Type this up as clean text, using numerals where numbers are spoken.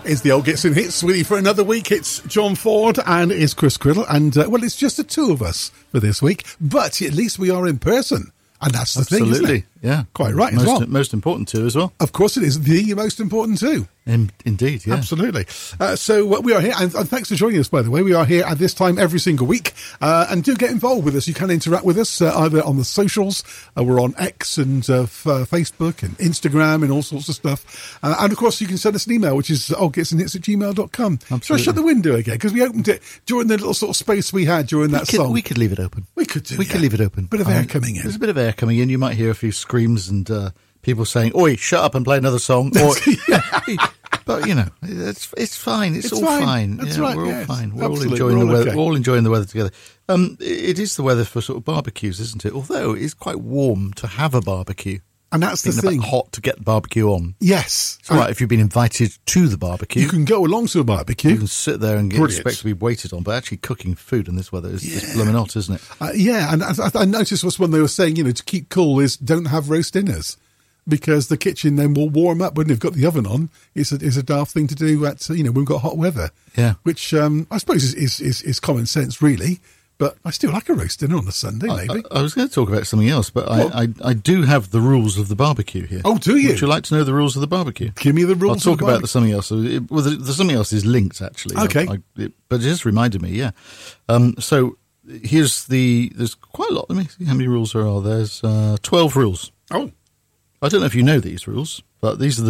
It's the Old Gibson Hits with you for another week. It's John Ford and it's Chris Criddle. And, well, it's just the two of us for this week. But at least we are in person. And that's the thing, isn't it? Yeah. Quite right as well. Most important too as well. Of course it is. The most important too. Indeed, yeah. Absolutely. So we are here, and thanks for joining us, by the way. We are here at this time every single week, and do get involved with us. You can interact with us either on the socials. We're on X and Facebook and Instagram and all sorts of stuff. And, of course, you can send us an email, which is oldgibsonhits@gmail.com. Shall I shut the window again? Because we opened it during the little sort of space we had during that song. We could leave it open. We could do, We could leave it open. Bit of air coming in. There's a bit of air coming in. You might hear a few screams and people saying, "Oi, shut up and play another song." Or, but you know, it's fine. It's all fine. That's yeah, right. We're all fine. We're Absolutely. all enjoying the weather. Okay. We're all enjoying the weather together. It is the weather for sort of barbecues, isn't it? Although it is quite warm to have a barbecue. And that's the thing. Hot to get the barbecue on. Yes. It's all right if you've been invited to the barbecue. You can go along to a barbecue. You can sit there and expect to be waited on, but actually cooking food in this weather is blooming hot, isn't it? Yeah, and I noticed was when they were saying, to keep cool is don't have roast dinners. Because the kitchen then will warm up when they've got the oven on. It's a daft thing to do at, when we've got hot weather. Yeah. Which I suppose is common sense, really. But I still like a roast dinner on a Sunday, maybe. I was going to talk about something else, but I do have the rules of the barbecue here. Oh, do you? Would you like to know the rules of the barbecue? Give me the rules. I'll talk about the something else. The something else is linked, actually. Okay. But it just reminded me, yeah. So there's quite a lot. Let me see how many rules there are. There's 12 rules. Oh. I don't know if you know these rules, but these are the